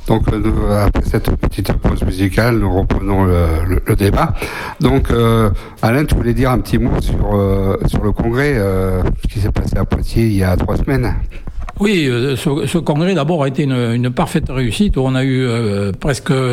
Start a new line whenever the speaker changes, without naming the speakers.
Donc, après cette petite pause musicale, nous reprenons le débat. Donc, Alain, tu voulais dire un petit mot sur le congrès, ce qui s'est passé à Poitiers il y a 3 semaines.
Oui, ce congrès d'abord a été une parfaite réussite. On a eu presque